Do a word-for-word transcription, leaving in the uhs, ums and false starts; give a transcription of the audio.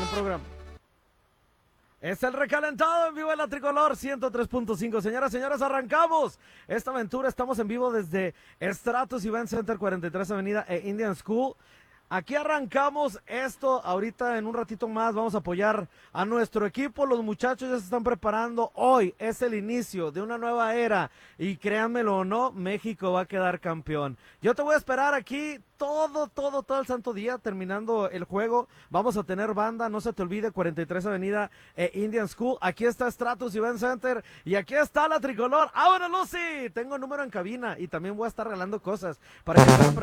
programa. Es el recalentado en vivo en la Tricolor ciento tres punto cinco. Señoras y señores, arrancamos esta aventura. Estamos en vivo desde Stratus Event Center, cuarenta y tres Avenida e Indian School. Aquí arrancamos esto. Ahorita en un ratito más vamos a apoyar a nuestro equipo. Los muchachos ya se están preparando. Hoy es el inicio de una nueva era y créanmelo o no, México va a quedar campeón. Yo te voy a esperar aquí todo, todo, todo el santo día terminando el juego. Vamos a tener banda, no se te olvide, cuarenta y tres Avenida e Indian School. Aquí está Stratus Event Center y aquí está la Tricolor. ¡Ahora, Lucy! Tengo número en cabina y también voy a estar regalando cosas para que